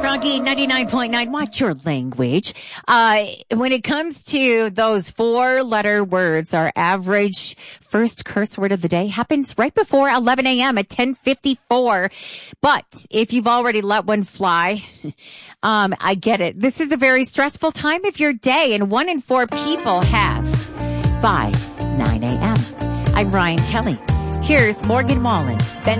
Froggy 99.9. Watch your language. When it comes to those 4-letter words, our average first curse word of the day happens right before 11 a.m. at 10:54. But if you've already let one fly, I get it. This is a very stressful time of your day, and 1 in 4 people have by 9 a.m. I'm Ryan Kelly. Here's Morgan Wallen. Ben